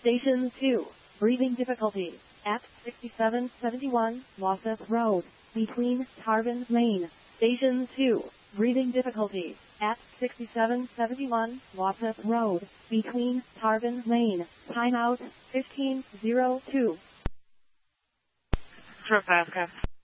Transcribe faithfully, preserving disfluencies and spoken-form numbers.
Station two, breathing difficulties at sixty-seven seventy-one Wassup Road, between Tarvin Lane. Station two, breathing difficulties at sixty-seven seventy-one Wassup Road, between Tarvin Lane. Timeout fifteen oh two. Short fast,